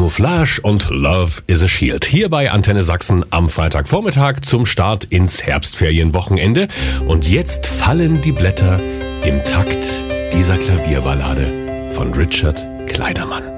Camouflage und Love is a Shield. Hier bei Antenne Sachsen am Freitagvormittag zum Start ins Herbstferienwochenende. Und jetzt fallen die Blätter im Takt dieser Klavierballade von Richard Kleidermann.